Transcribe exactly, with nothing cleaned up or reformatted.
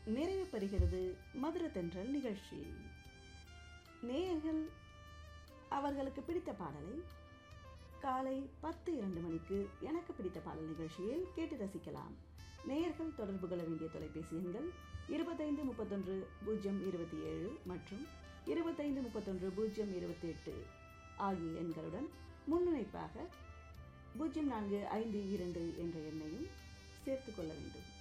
நிறைவு பெறுகிறது மதுர தென்றல் நிகழ்ச்சி. நேயர்கள் அவர்களுக்கு பிடித்த பாடலை காலை பத்து இரண்டு மணிக்கு எனக்கு பிடித்த பாடல் நிகழ்ச்சியில் கேட்டு ரசிக்கலாம். நேயர்கள் தொடர்பு கொள்ள வேண்டிய தொலைபேசி எண்கள் இருபத்தைந்து முப்பத்தொன்று பூஜ்ஜியம் இருபத்தி ஏழு மற்றும் இருபத்தைந்து முப்பத்தொன்று பூஜ்ஜியம் இருபத்தி எட்டு ஆகிய எண்களுடன் முன்னிணைப்பாக பூஜ்ஜியம் நான்கு ஐந்து இரண்டு என்ற எண்ணையும் சேர்த்து கொள்ள வேண்டும்.